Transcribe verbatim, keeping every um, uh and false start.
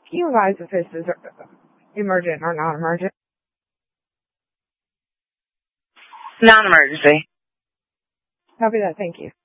Can you advise if this is emergent or non-emergent? Non-emergency. Copy that. Thank you.